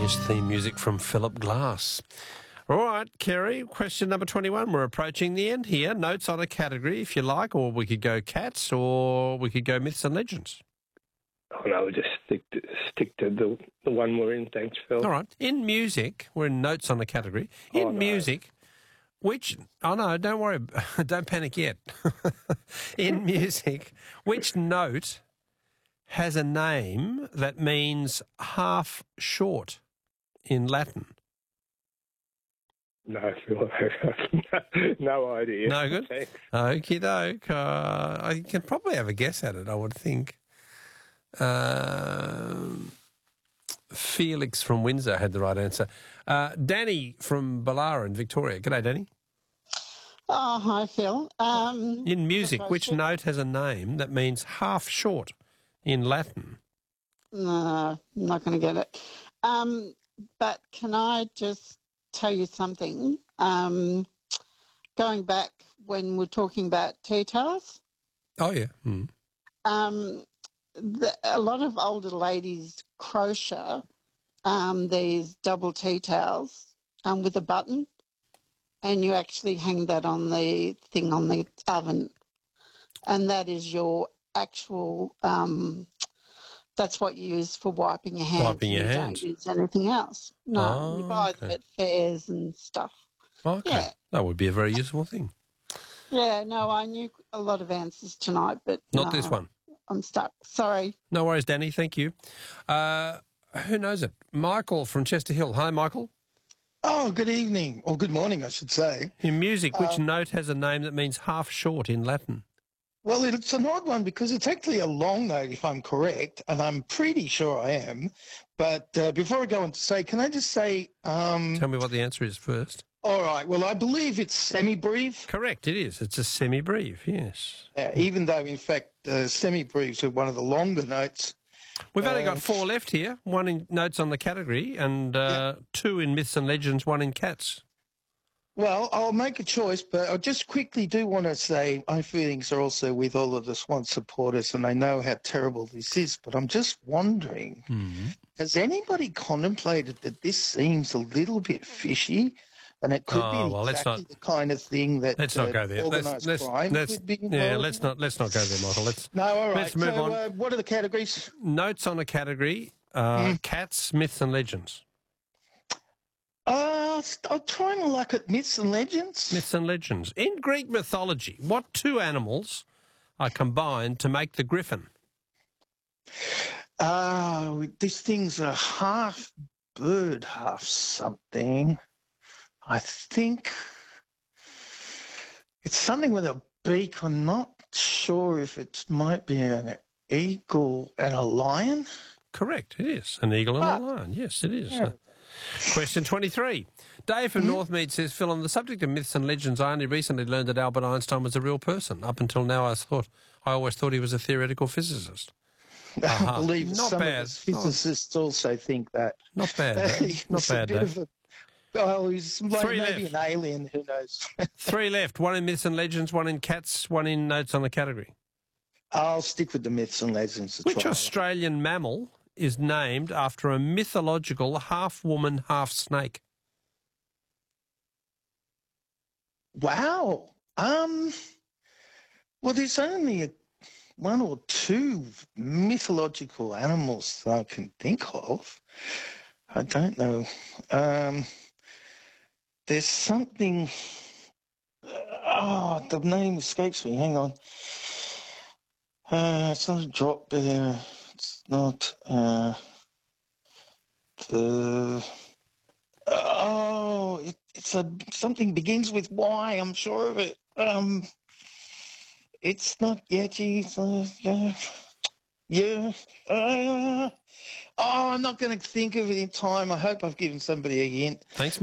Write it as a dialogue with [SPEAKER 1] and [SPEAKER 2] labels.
[SPEAKER 1] Strange theme music from Philip Glass. All right, Kerry, question number 21. We're approaching the end here. Notes on a category, if you like, or we could go cats, or we could go myths and legends.
[SPEAKER 2] Oh, no, we'll just stick to the one we're in. Thanks, Phil.
[SPEAKER 1] All right. In music, we're in notes on a category. In music, which... Oh, no, don't worry. Don't panic yet. In music, which note has a name that means half short in Latin?
[SPEAKER 2] No, Phil, no idea.
[SPEAKER 1] No good?
[SPEAKER 2] Thanks.
[SPEAKER 1] Okie doke. I can probably have a guess at it, I would think. Felix from Windsor had the right answer. Danny from Ballara in Victoria. G'day, Danny.
[SPEAKER 3] Oh, hi, Phil.
[SPEAKER 1] In music, which note has a name that means half short in Latin?
[SPEAKER 3] No, I'm not going to get it. But can I just tell you something? Going back when we're talking about tea towels,
[SPEAKER 1] Oh, yeah. Mm.
[SPEAKER 3] a lot of older ladies crochet these double tea towels with a button, and you actually hang that on the thing on the oven, and that is your actual that's what you use for wiping your hands.
[SPEAKER 1] Wiping your
[SPEAKER 3] you
[SPEAKER 1] hands.
[SPEAKER 3] Don't use anything else. No,
[SPEAKER 1] Oh,
[SPEAKER 3] you buy them
[SPEAKER 1] okay.
[SPEAKER 3] at fairs and stuff.
[SPEAKER 1] Okay.
[SPEAKER 3] Yeah.
[SPEAKER 1] That would be a very useful thing.
[SPEAKER 3] Yeah, no, I knew a lot of answers tonight, but
[SPEAKER 1] Not
[SPEAKER 3] no,
[SPEAKER 1] this one.
[SPEAKER 3] I'm stuck. Sorry.
[SPEAKER 1] No worries, Danny. Thank you. Who knows it? Michael from Chester Hill. Hi, Michael.
[SPEAKER 4] Oh, good evening, or good morning, I should say.
[SPEAKER 1] In music, which note has a name that means half short in Latin?
[SPEAKER 4] Well, it's an odd one because it's actually a long note, if I'm correct, and I'm pretty sure I am. But before I go on to say, can I just say...
[SPEAKER 1] Tell me what the answer is first.
[SPEAKER 4] All right, well, I believe it's semi-breve,
[SPEAKER 1] Correct, it is. It's a semi-breve, yes.
[SPEAKER 4] even though, in fact, semi-breves are one of the longer notes.
[SPEAKER 1] We've only got 4 left here. 1 in notes on the category and 2 in myths and legends, 1 in cats.
[SPEAKER 4] Well, I'll make a choice, but I just quickly do want to say my feelings are also with all of the Swan supporters, and I know how terrible this is, but I'm just wondering, has anybody contemplated that this seems a little bit fishy? And it could be exactly the kind of thing that
[SPEAKER 1] Let's not go there.
[SPEAKER 4] organised crime could be involved.
[SPEAKER 1] Yeah, let's not go there, Michael.
[SPEAKER 4] No, all right.
[SPEAKER 1] Let's move on.
[SPEAKER 4] What are the categories?
[SPEAKER 1] Notes on a category, cats, myths and legends.
[SPEAKER 4] I'll try my luck at myths and legends.
[SPEAKER 1] Myths and legends. In Greek mythology, what 2 animals are combined to make the griffin?
[SPEAKER 4] These things are half bird, half something. I think it's something with a beak. I'm not sure if it might be an eagle and a lion.
[SPEAKER 1] Correct, it is. An eagle and a lion. Yes, it is.
[SPEAKER 4] Yeah.
[SPEAKER 1] Question 23. Dave from Northmead says, Phil, on the subject of myths and legends, I only recently learned that Albert Einstein was a real person. Up until now, I always thought he was a theoretical physicist.
[SPEAKER 4] I believe
[SPEAKER 1] Not
[SPEAKER 4] some
[SPEAKER 1] bad.
[SPEAKER 4] of us physicists also think that.
[SPEAKER 1] Not bad. Not bad, Dave.
[SPEAKER 4] He's like
[SPEAKER 1] 3
[SPEAKER 4] maybe
[SPEAKER 1] left.
[SPEAKER 4] an alien, who knows.
[SPEAKER 1] 3 left. 1 in myths and legends, 1 in cats, 1 in notes on the category.
[SPEAKER 4] I'll stick with the myths and legends.
[SPEAKER 1] Which Australian mammal is named after a mythological half-woman, half-snake?
[SPEAKER 4] Wow. Well, there's only 1 or 2 mythological animals that I can think of. I don't know. There's something... the name escapes me. Hang on. It's not a drop bear. It's not... it's something begins with Y. I'm sure of it. It's not Yeti. I'm not going to think of it in time. I hope I've given somebody a hint.
[SPEAKER 1] Thanks,